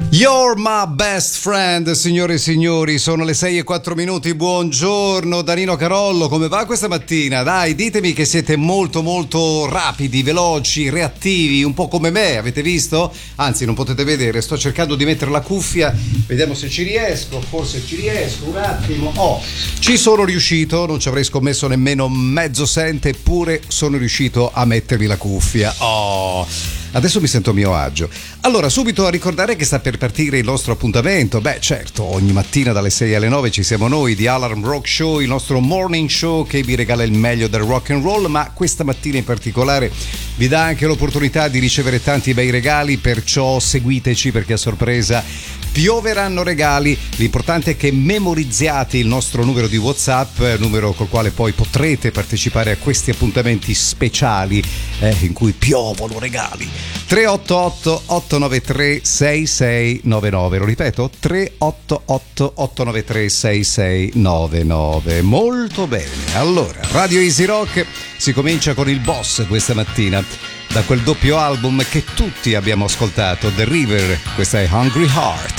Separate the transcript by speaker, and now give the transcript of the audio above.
Speaker 1: You're my best friend, signore e signori, sono le 6:04. Buongiorno Danilo Carollo, come va questa mattina? Dai, ditemi che siete molto molto rapidi, veloci, reattivi, un po' come me, avete visto? Anzi, non potete vedere, sto cercando di mettere la cuffia, vediamo se ci riesco, forse ci riesco, un attimo. Ci sono riuscito, non ci avrei scommesso nemmeno mezzo cent, eppure sono riuscito a mettermi la cuffia. Adesso mi sento a mio agio. Allora, subito a ricordare che sta per partire il nostro appuntamento. Beh, certo, ogni mattina dalle 6 alle 9 ci siamo noi di Alarm Rock Show, il nostro morning show che vi regala il meglio del rock and roll, ma questa mattina in particolare vi dà anche l'opportunità di ricevere tanti bei regali, perciò seguiteci perché a sorpresa pioveranno regali. L'importante è che memorizziate il nostro numero di WhatsApp, numero col quale poi potrete partecipare a questi appuntamenti speciali in cui piovono regali. 388 893 6699, lo ripeto, 388 893 6699. Molto bene, allora Radio Easy Rock si comincia con il boss questa mattina, da quel doppio album che tutti abbiamo ascoltato, The River. Questa è Hungry Heart.